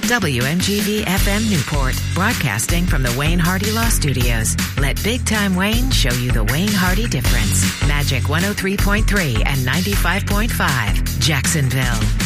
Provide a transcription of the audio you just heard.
WMGD FM Newport, broadcasting from the Wayne Hardy Law Studios. Let Big Time Wayne show you the Wayne Hardy difference. Magic 103.3 and 95.5, Jacksonville.